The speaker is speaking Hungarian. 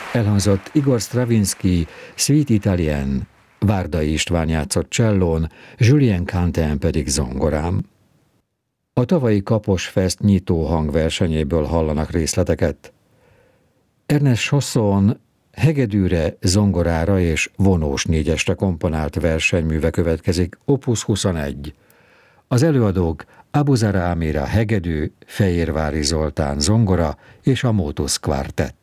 Elhangzott Igor Stravinsky, Suite Italienne, Várdai István játszott csellón, Julien Cantin pedig zongorán. A tavalyi Kapos Fest nyitó hangversenyéből hallanak részleteket. Ernest Chausson hegedűre, zongorára és vonós négyesre komponált versenyműve következik, Opus 21. Az előadók Abu Zara Amira hegedű, Fejérvári Zoltán zongora és a Motus Quartet.